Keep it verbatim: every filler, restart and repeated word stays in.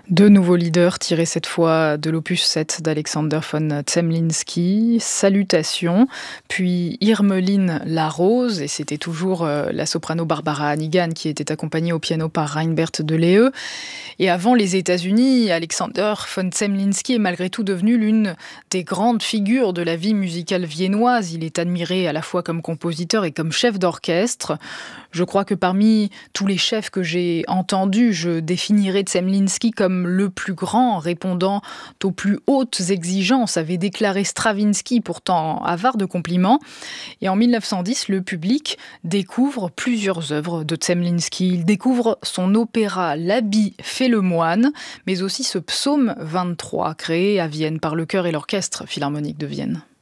Deux nouveaux leaders tirés cette fois de l'opus sept d'Alexander von Zemlinsky, Salutations, puis Irmeline la Rose, et c'était toujours euh, la soprano Barbara Hannigan qui était accompagnée au piano par Reinbert de Lehe. Et avant les États-Unis, Alexander von Zemlinsky est malgré tout devenu l'une des grandes figures de la vie musicale viennoise. Il est admiré à la fois comme compositeur et comme chef d'orchestre. Je crois que parmi tous les chefs que j'ai entendus, je définirais Zemlinsky comme le plus grand, répondant aux plus hautes exigences, avait déclaré Stravinsky, pourtant avare de compliments. Et en mille neuf cent dix, le public découvre plusieurs œuvres de Zemlinsky. Il découvre son opéra L'habit fait le moine, mais aussi ce psaume vingt-trois, créé à Vienne par le chœur et l'orchestre philharmonique de Vienne.